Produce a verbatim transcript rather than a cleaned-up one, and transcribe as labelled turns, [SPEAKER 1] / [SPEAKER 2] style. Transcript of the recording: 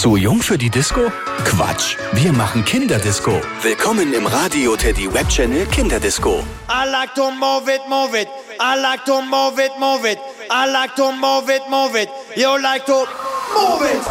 [SPEAKER 1] Zu jung für die Disco? Quatsch, wir machen Kinderdisco. Willkommen im Radio Teddy Webchannel Kinderdisco.
[SPEAKER 2] I like to move it, move it. I like to move it, move it. I like to move it, move it. You like to move it.